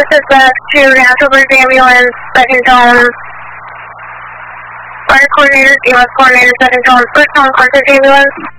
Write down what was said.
dispatch to Natural Bridge Ambulance, second zone. Fire coordinator, EMS coordinator, second zone, first zone, contact ambulance.